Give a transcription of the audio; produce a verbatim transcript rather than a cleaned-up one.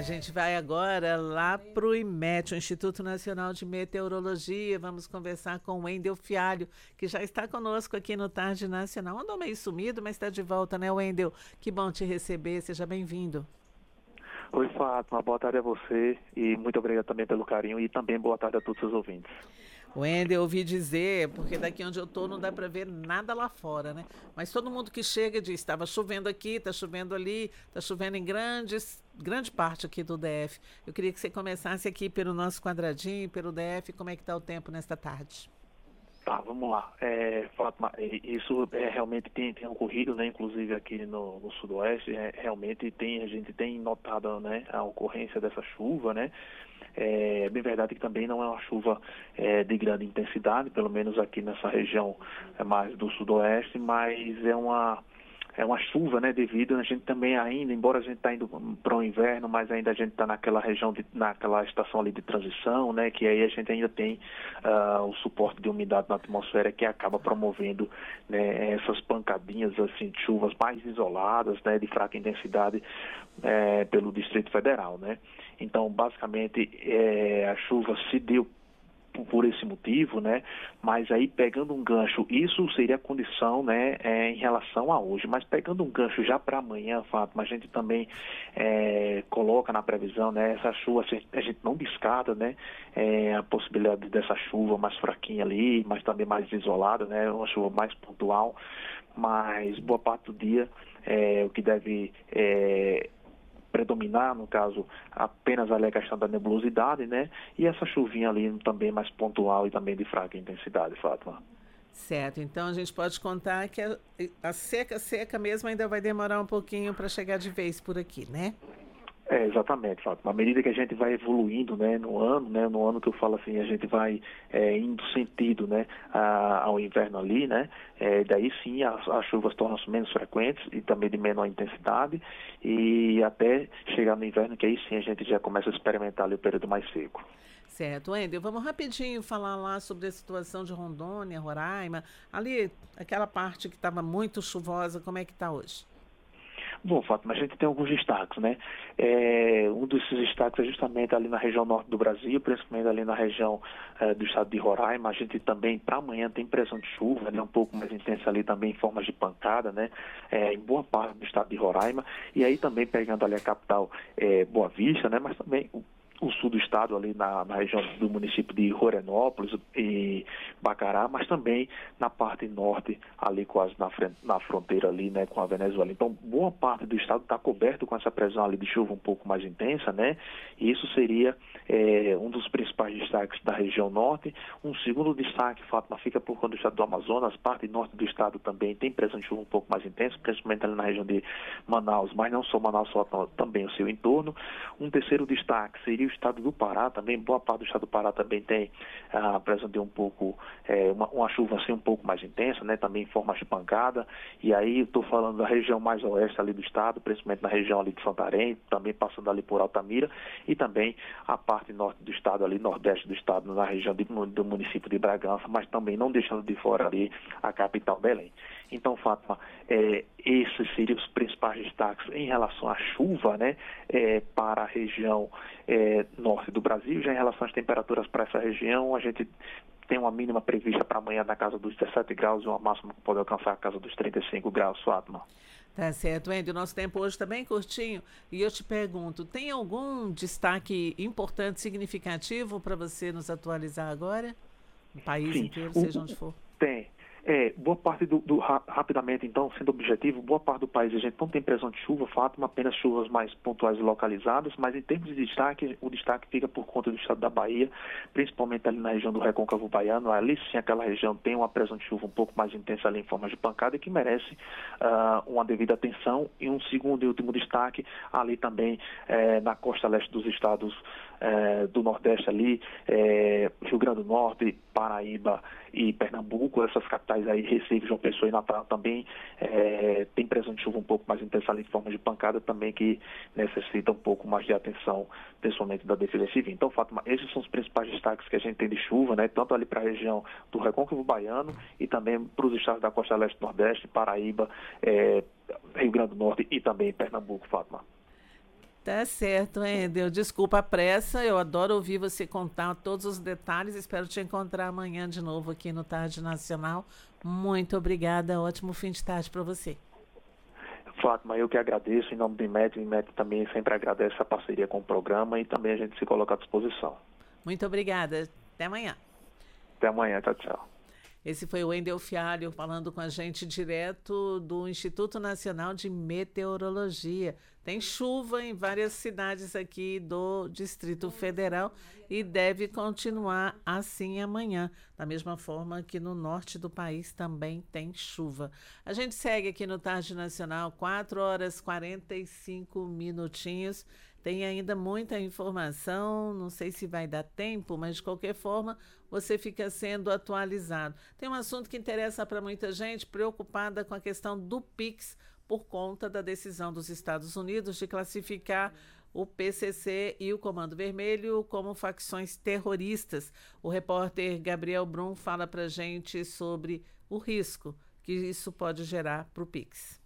A gente vai agora lá para o IMET, o Instituto Nacional de Meteorologia. Vamos conversar com o Wendel Fialho, que já está conosco aqui no Tarde Nacional. Andou meio sumido, mas está de volta, né, Wendel? Que bom te receber, seja bem-vindo. Oi, Fátima, boa tarde a você e muito obrigado também pelo carinho e também boa tarde a todos os ouvintes. Wendel, eu ouvi dizer, porque daqui onde eu estou não dá para ver nada lá fora, né? Mas todo mundo que chega diz, estava chovendo aqui, está chovendo ali, está chovendo em grandes, grande parte aqui do D F. Eu queria que você começasse aqui pelo nosso quadradinho, pelo D F, como é que está o tempo nesta tarde? Tá, vamos lá. É, Fátima, isso é, realmente tem, tem ocorrido, né, inclusive aqui no, no Sudoeste, é, realmente tem, a gente tem notado, né, a ocorrência dessa chuva, né. É bem verdade que também não é uma chuva é, de grande intensidade, pelo menos aqui nessa região é, mais do Sudoeste, mas é uma... É uma chuva, né, devido a gente também ainda, embora a gente está indo para o inverno, mas ainda a gente está naquela região, de, naquela estação ali de transição, né, que aí a gente ainda tem uh, o suporte de umidade na atmosfera que acaba promovendo, né, essas pancadinhas, assim, de chuvas mais isoladas, né, de fraca intensidade é, pelo Distrito Federal, né. Então, basicamente, é, a chuva se deu por esse motivo, né, mas aí pegando um gancho, isso seria a condição, né, é, em relação a hoje, mas pegando um gancho já para amanhã, Fátima, a gente também é, coloca na previsão, né, essa chuva, a gente não descarta, né, é, a possibilidade dessa chuva mais fraquinha ali, mas também mais isolada, né, uma chuva mais pontual, mas boa parte do dia é, o que deve é, predominar, no caso, apenas ali a questão da nebulosidade, né? E essa chuvinha ali também mais pontual e também de fraca intensidade, Fátima. Certo, então a gente pode contar que a, a seca, seca mesmo ainda vai demorar um pouquinho para chegar de vez por aqui, né? É, exatamente, Fátima. À medida que a gente vai evoluindo, né, no ano, né, no ano que eu falo assim, a gente vai é, indo sentido, né, a, ao inverno ali, né, é, daí sim as, as chuvas tornam-se menos frequentes e também de menor intensidade e até chegar no inverno que aí sim a gente já começa a experimentar ali o período mais seco. Certo, Wendel, vamos rapidinho falar lá sobre a situação de Rondônia, Roraima, ali aquela parte que estava muito chuvosa, como é que está hoje? Bom, Fátima, a gente tem alguns destaques, né? É, um desses destaques é justamente ali na região norte do Brasil, principalmente ali na região é, do estado de Roraima. A gente também, para amanhã, tem previsão de chuva, né? Um pouco mais intensa ali também em formas de pancada, né? É, em boa parte do estado de Roraima. E aí também pegando ali a capital é, Boa Vista, né? Mas também o sul do estado, ali na, na região do município de Rorenópolis e Bacará, mas também na parte norte, ali quase na, frente, na fronteira ali, né, com a Venezuela. Então, boa parte do estado está coberto com essa previsão ali de chuva um pouco mais intensa, né, e isso seria é, um dos principais destaques da região norte. Um segundo destaque, Fátima, fica por conta do estado do Amazonas, parte norte do estado também tem previsão de chuva um pouco mais intensa, principalmente ali na região de Manaus, mas não só Manaus, só também o seu entorno. Um terceiro destaque seria o estado do Pará, também boa parte do estado do Pará também tem a presença de um pouco, é, uma, uma chuva assim um pouco mais intensa, né, também em forma de pancada, e aí eu estou falando da região mais oeste ali do estado, principalmente na região ali de Santarém, também passando ali por Altamira, e também a parte norte do estado ali, nordeste do estado, na região de, do município de Bragança, mas também não deixando de fora ali a capital Belém. Então, Fátima, é, esses seriam os principais destaques em relação à chuva, né, é, para a região é, norte do Brasil. Já em relação às temperaturas para essa região, a gente tem uma mínima prevista para amanhã na casa dos dezessete graus e uma máxima que pode alcançar a casa dos trinta e cinco graus, Fátima. Tá certo, Andy. O nosso tempo hoje está bem curtinho e eu te pergunto, tem algum destaque importante, significativo para você nos atualizar agora? No país Sim, inteiro, o, seja onde for. Tem. É, boa parte do, do, rapidamente então, sendo objetivo, boa parte do país a gente não tem previsão de chuva, Fátima, apenas chuvas mais pontuais e localizadas, mas em termos de destaque, o destaque fica por conta do estado da Bahia, principalmente ali na região do Recôncavo Baiano. Ali sim aquela região tem uma previsão de chuva um pouco mais intensa ali em forma de pancada e que merece uh, uma devida atenção. E um segundo e último destaque ali também eh, na costa leste dos estados eh, do Nordeste ali, eh, Rio Grande do Norte, Paraíba e Pernambuco, essas capitais aí, Recife, João Pessoa e Natal também é, tem previsão de chuva um pouco mais intensa ali em forma de pancada também que necessita um pouco mais de atenção, principalmente da Defesa Civil. Então, Fátima, esses são os principais destaques que a gente tem de chuva, né, tanto ali para a região do Recôncavo Baiano e também para os estados da costa leste e nordeste, Paraíba, é, Rio Grande do Norte e também Pernambuco, Fátima. Tá certo, Wendel. Desculpa a pressa, eu adoro ouvir você contar todos os detalhes. Espero te encontrar amanhã de novo aqui no Tarde Nacional. Muito obrigada, ótimo fim de tarde para você. Fátima, eu que agradeço em nome do IMET. O IMET também sempre agradece a parceria com o programa e também a gente se coloca à disposição. Muito obrigada. Até amanhã. Até amanhã. Tchau, tchau. Esse foi o Wendel Fialho falando com a gente direto do Instituto Nacional de Meteorologia. Tem chuva em várias cidades aqui do Distrito Federal e deve continuar assim amanhã. Da mesma forma que no norte do país também tem chuva. A gente segue aqui no Tarde Nacional, quatro horas e quarenta e cinco minutinhos. Tem ainda muita informação, não sei se vai dar tempo, mas de qualquer forma você fica sendo atualizado. Tem um assunto que interessa para muita gente, preocupada com a questão do Pix, por conta da decisão dos Estados Unidos de classificar o P C C e o Comando Vermelho como facções terroristas. O repórter Gabriel Brum fala para a gente sobre o risco que isso pode gerar para o Pix.